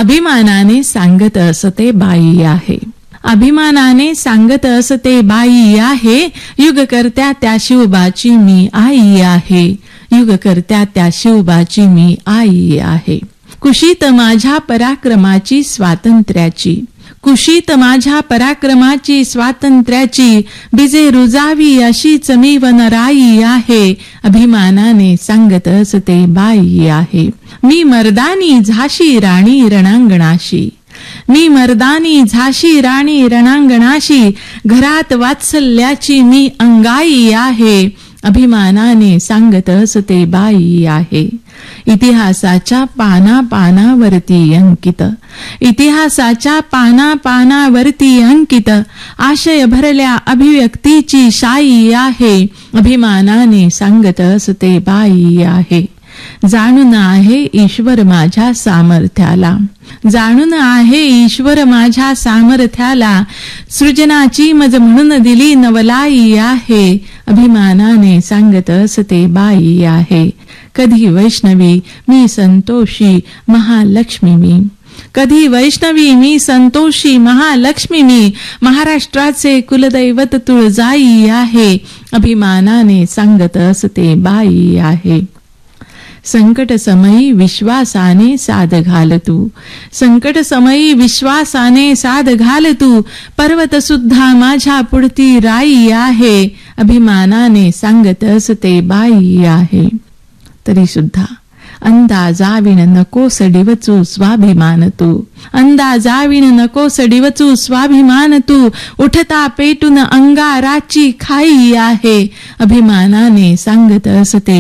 अभिमानाने सांगत असते बाई आहे. अभिमानाने सांगत असते बाई आहे. युगकर्त्या त्या शिवबाची मी आई आहे. युगकर्त्या त्या शिवबाची मी आई आहे. कुशीत माझ्या पराक्रमाची स्वातंत्र्याची, कुशीत माझ्या पराक्रमाची स्वातंत्र्याची बिजे रुजावी अशीच मी वनराई आहे. अभिमानाने सांगत असते बाई आहे. मी मर्दानी झाशी राणी रणांगणाशी, मी मर्दानी झाशी राणी रणांगणाशी घरात वात्सल्याची मी अंगाई आहे. अभिमानाने सांगत असते बाई आहे. इतिहासाच्या पाना पानावरती अंकित, इतिहासाच्या पाना पानावरती अंकित आशय भरल्या अभिव्यक्तीची शाई आहे. अभिमानाने सांगत असते बाई आहे. जाणून आहे ईश्वर माझ्या सामर्थ्याला, जाणून आहे ईश्वर माझ्या सामर्थ्याला सृजनाची मज म्हणून दिली नवलाई आहे. अभिमानाने सांगत असते बाई आहे. कधी वैष्णवी मी संतोषी महालक्ष्मी मी, कधी वैष्णवी मी संतोषी महालक्ष्मी मी महाराष्ट्राचे कुलदैवत तुळजाई आहे. अभिमानाने सांगत असते बाई आहे. संकट समयी विश्वासाने साद घाल तू, संकट समयी विश्वासाने साद घाल तू पर्वत सुद्धा माझ्या पुढती राई आहे. अभिमानाने सांगत असते बाई आहे. तरी सुद्धा अंदाजाविण नकोस डिवचू स्वाभिमान तू, अंदाजाविण नकोस डिवचू स्वाभिमान तू उठता पेटून अंगाराची खाई आहे. अभिमानाने सांगत असते